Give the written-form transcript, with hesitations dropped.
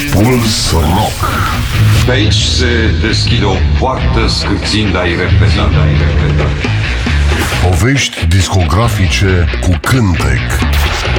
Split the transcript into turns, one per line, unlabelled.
Puls Rock.
De aici se deschide o poartă scârțind a irepetat.
Povești discografice cu cântec.